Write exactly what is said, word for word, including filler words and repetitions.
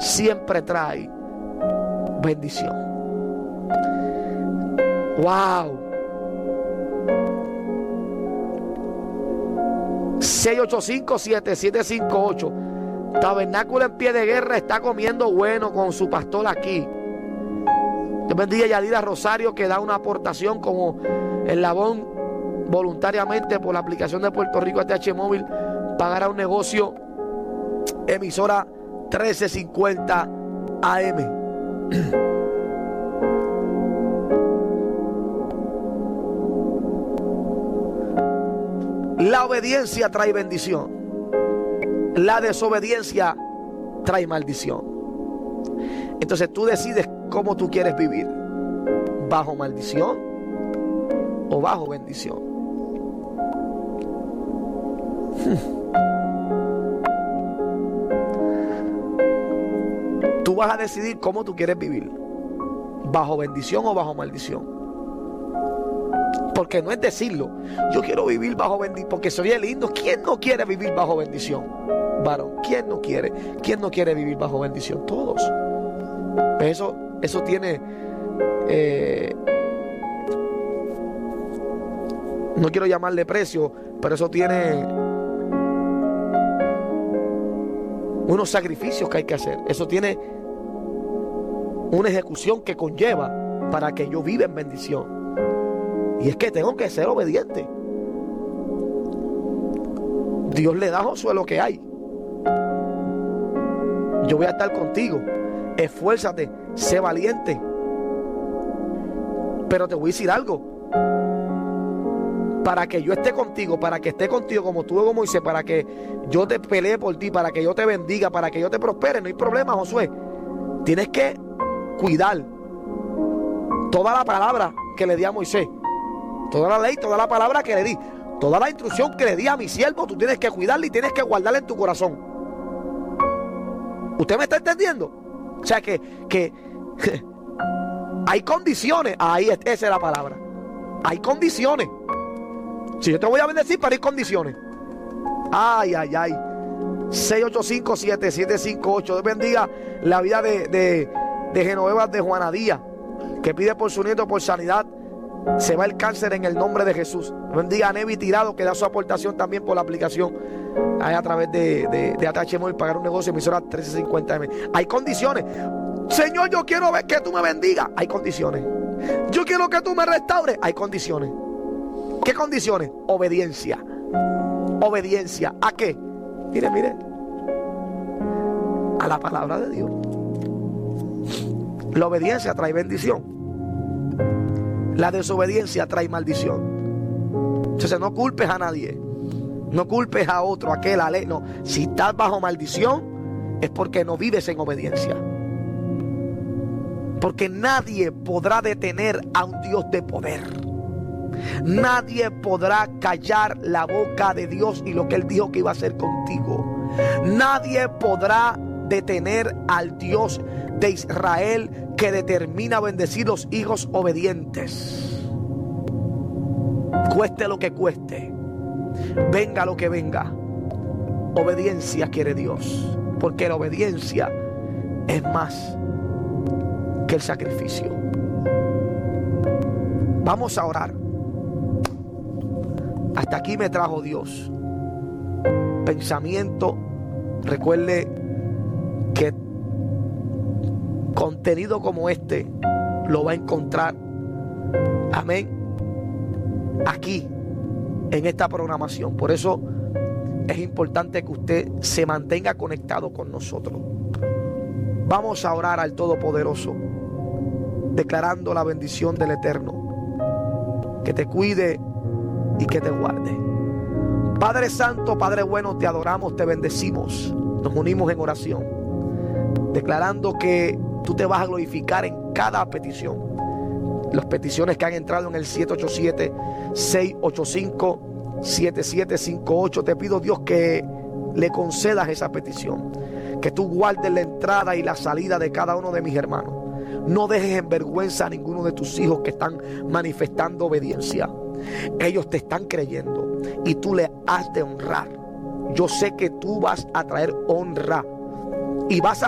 siempre trae bendición. Wow. seis ocho cinco, siete siete cinco ocho. Tabernáculo en Pie de Guerra está comiendo bueno con su pastor aquí. Dios bendiga a Yadira Rosario, que da una aportación como eslabón voluntariamente por la aplicación de Puerto Rico A T H Móvil. Pagará un negocio. Emisora trece cincuenta A M. La obediencia trae bendición. La desobediencia trae maldición. Entonces tú decides cómo tú quieres vivir. ¿Bajo maldición o bajo bendición? Tú vas a decidir cómo tú quieres vivir. ¿Bajo bendición o bajo maldición? Porque no es decirlo, yo quiero vivir bajo bendición porque soy lindo. ¿Quién no quiere vivir bajo bendición? Varón, ¿quién no quiere? ¿Quién no quiere vivir bajo bendición? Todos. Eso, eso tiene eh, no quiero llamarle precio, pero eso tiene unos sacrificios que hay que hacer. Eso tiene una ejecución que conlleva para que yo viva en bendición. Y es que tengo que ser obediente. Dios le da a Josué lo que hay. Yo voy a estar contigo. Esfuérzate, sé valiente. Pero te voy a decir algo. Para que yo esté contigo, para que esté contigo como tú como Moisés, para que yo te pelee por ti, para que yo te bendiga, para que yo te prospere, no hay problema, Josué. Tienes que cuidar toda la palabra que le di a Moisés. Toda la ley, toda la palabra que le di, toda la instrucción que le di a mi siervo, tú tienes que cuidarla y tienes que guardarla en tu corazón. ¿Usted me está entendiendo? O sea que, que hay condiciones. Ahí, esa es la palabra. Hay condiciones. Si yo te voy a bendecir, pero hay condiciones. Ay, ay, ay. seis ocho cinco, siete siete cinco ocho. Dios bendiga la vida de, de, de Genoveva de Juana Díaz, que pide por su nieto por sanidad. Se va el cáncer en el nombre de Jesús. Bendiga a Nevi Tirado, que da su aportación también por la aplicación ahí a través de, de, de A T H Móvil, pagar un negocio, emisora trece cincuenta M. Hay condiciones. Señor, yo quiero ver que tú me bendigas. Hay condiciones. Yo quiero que tú me restaures. Hay condiciones. ¿Qué condiciones? Obediencia. Obediencia. ¿A qué? Mire, mire. A la palabra de Dios. La obediencia trae bendición. La desobediencia trae maldición. Entonces no culpes a nadie. No culpes a otro, a aquel, a ley. No. Si estás bajo maldición, es porque no vives en obediencia. Porque nadie podrá detener a un Dios de poder. Nadie podrá callar la boca de Dios y lo que Él dijo que iba a hacer contigo. Nadie podrá detener al Dios de Israel, que determina bendecir los hijos obedientes. Cueste lo que cueste, venga lo que venga, obediencia quiere Dios, porque la obediencia es más que el sacrificio. Vamos a orar. Hasta aquí me trajo Dios. Pensamiento. Recuerde que contenido como este lo va a encontrar, amén, aquí en esta programación. Por eso es importante que usted se mantenga conectado con nosotros. Vamos a orar al Todopoderoso, declarando la bendición del Eterno, que te cuide y que te guarde. Padre Santo, Padre bueno, te adoramos, te bendecimos, nos unimos en oración, declarando que tú te vas a glorificar en cada petición. Las peticiones que han entrado en el siete ocho siete, seis ocho cinco, siete siete cinco ocho. Te pido, Dios, que le concedas esa petición. Que tú guardes la entrada y la salida de cada uno de mis hermanos. No dejes en vergüenza a ninguno de tus hijos que están manifestando obediencia. Ellos te están creyendo y tú le has de honrar. Yo sé que tú vas a traer honra y vas a